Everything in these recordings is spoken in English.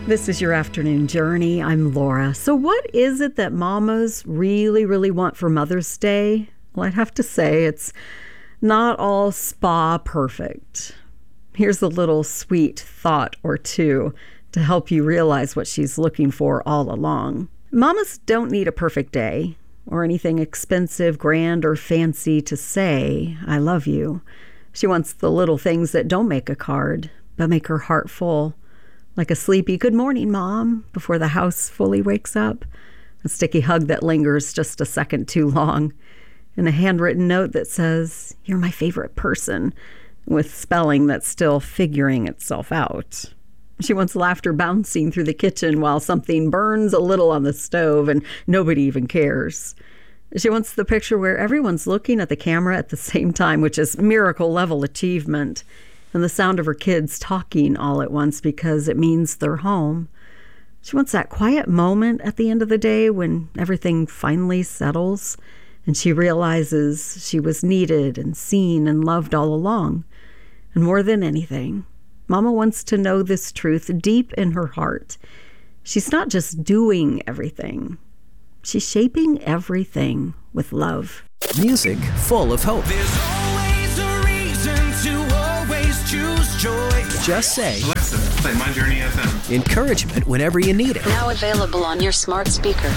This is your afternoon journey. I'm Laura. So what is it that mamas really, really want for Mother's Day? Well, I'd have to say it's not all spa perfect. Here's a little sweet thought or two to help you realize what she's looking for all along. Mamas don't need a perfect day or anything expensive, grand, or fancy to say, I love you. She wants the little things that don't make a card, but make her heart full. Like a sleepy, good morning, Mom, before the house fully wakes up. A sticky hug that lingers just a second too long. And a handwritten note that says, you're my favorite person, with spelling that's still figuring itself out. She wants laughter bouncing through the kitchen while something burns a little on the stove and nobody even cares. She wants the picture where everyone's looking at the camera at the same time, which is miracle-level achievement. And the sound of her kids talking all at once because it means they're home. She wants that quiet moment at the end of the day when everything finally settles and she realizes she was needed and seen and loved all along. And more than anything, Mama wants to know this truth deep in her heart. She's not just doing everything. She's shaping everything with love. Music full of hope. There's always a reason to always choose joy. Just say, Alexa, play My Journey FM. encouragement whenever you need it. Now available on your smart speaker.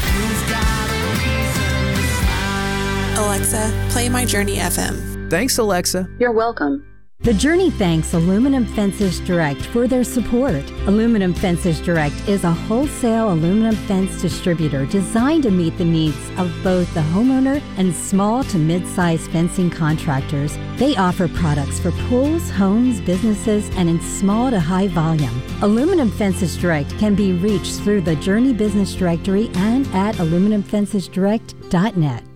Alexa, play My Journey FM. Thanks, Alexa. You're welcome. The Journey thanks Aluminum Fences Direct for their support. Aluminum Fences Direct is a wholesale aluminum fence distributor designed to meet the needs of both the homeowner and small to mid-sized fencing contractors. They offer products for pools, homes, businesses, and in small to high volume. Aluminum Fences Direct can be reached through the Journey Business Directory and at aluminumfencesdirect.net.